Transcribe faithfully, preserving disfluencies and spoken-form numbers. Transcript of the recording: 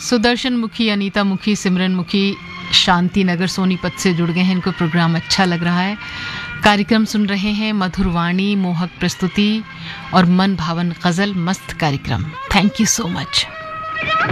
सुदर्शन मुखी, अनीता मुखी, सिमरन मुखी शांति नगर सोनीपत से जुड़ गए हैं। इनको प्रोग्राम अच्छा लग रहा है। कार्यक्रम सुन रहे हैं, मधुर वाणी, मोहक प्रस्तुति और मन भावन गजल, मस्त कार्यक्रम। Thank you so much.